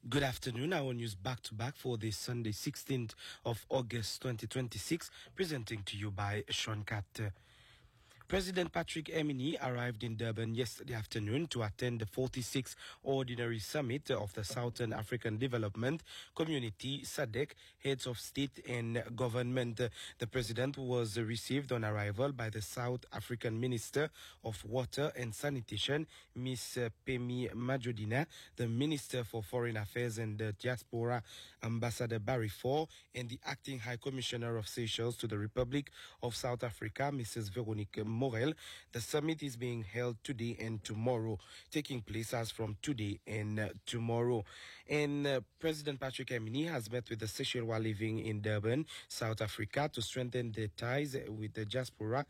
Good afternoon. Our news back to back for this Sunday, 16th of August 2026, presenting to you by Sean Cat. President Patrick Emini arrived in Durban yesterday afternoon to attend the 46th Ordinary Summit of the Southern African Development Community, SADC, heads of state and government. The president was received on arrival by the South African Minister of Water and Sanitation, Ms. Phemi Majodina, the Minister for Foreign Affairs and Diaspora, Ambassador Barry Faure, and the Acting High Commissioner of Seychelles to the Republic of South Africa, Mrs. Veronique Morel. The summit is being held today and tomorrow, taking place as from today and tomorrow. And President Patrick Emini has met with the Seychellois living in Durban, South Africa, to strengthen their ties with the diaspora.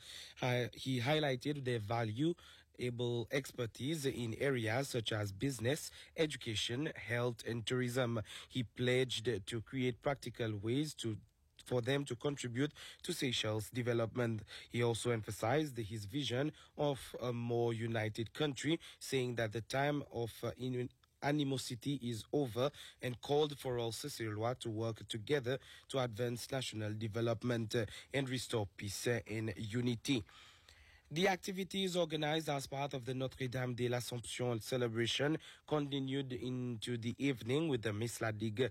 He highlighted their valuable expertise in areas such as business, education, health, and tourism. He pledged to create practical ways for them to contribute to Seychelles' development. He also emphasized his vision of a more united country, saying that the time of animosity is over, and called for all Seychellois to work together to advance national development and restore peace and unity. The activities organized as part of the Notre Dame de l'Assomption celebration continued into the evening with the Miss Ladigue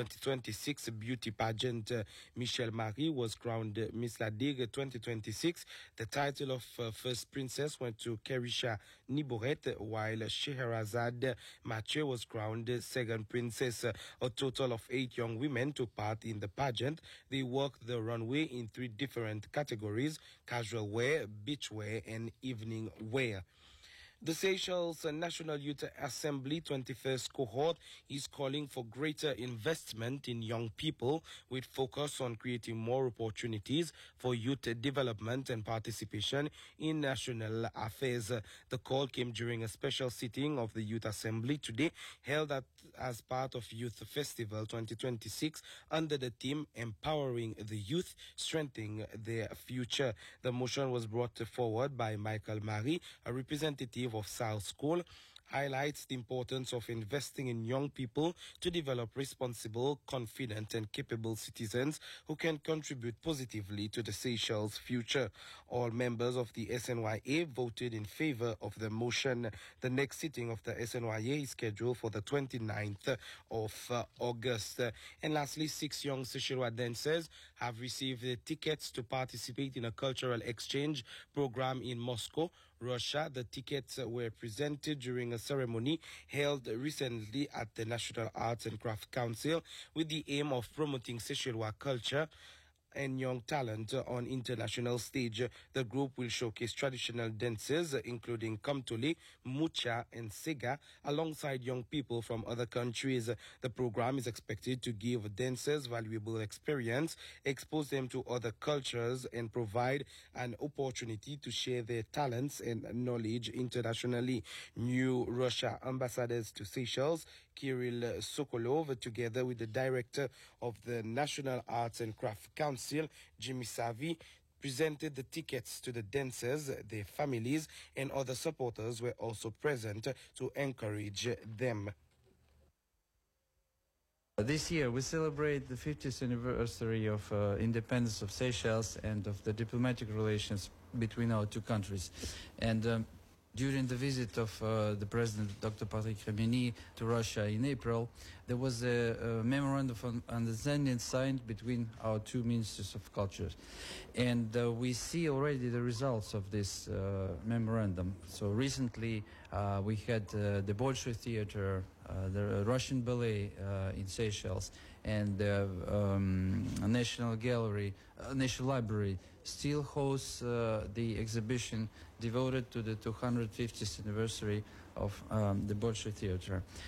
2026 beauty pageant. Michelle Marie was crowned Miss Ladigue 2026. The title of first princess went to Kerisha Niboret, while Scheherazade Mathieu was crowned second princess. A total of 8 young women took part in the pageant. They walked the runway in 3 different categories: casual wear, beach wear, and evening wear. The Seychelles National Youth Assembly 21st cohort is calling for greater investment in young people, with focus on creating more opportunities for youth development and participation in national affairs. The call came during a special sitting of the Youth Assembly today, held as part of Youth Festival 2026 under the theme Empowering the Youth, Strengthening Their Future. The motion was brought forward by Michael Marie, a representative of South School, highlights the importance of investing in young people to develop responsible, confident, and capable citizens who can contribute positively to the Seychelles' future. All members of the SNYA voted in favor of the motion. The next sitting of the SNYA is scheduled for the 29th of August. And lastly, 6 young Seychellois dancers have received tickets to participate in a cultural exchange program in Moscow, Russia. The tickets were presented during a ceremony held recently at the National Arts and Crafts Council with the aim of promoting Seychellois culture and young talent on international stage. The group will showcase traditional dances including Kamtole, Mucha, and Sega alongside young people from other countries. The program is expected to give dancers valuable experience, expose them to other cultures, and provide an opportunity to share their talents and knowledge internationally. New Russia ambassadors to Seychelles, Kirill Sokolov, together with the director of the National Arts and Crafts Council, Jimmy Savvy, presented the tickets to the dancers. Their families and other supporters were also present to encourage them. This year we celebrate the 50th anniversary of independence of Seychelles and of the diplomatic relations between our 2 countries. And during the visit of the President, Dr. Patrick Emini, to Russia in April, there was a memorandum of understanding signed between our 2 ministers of culture. And we see already the results of this memorandum. So recently we had the Bolshoi Theater, the Russian Ballet in Seychelles, and the National Gallery, National Library still hosts the exhibition devoted to the 250th anniversary of the Bolshoi Theater.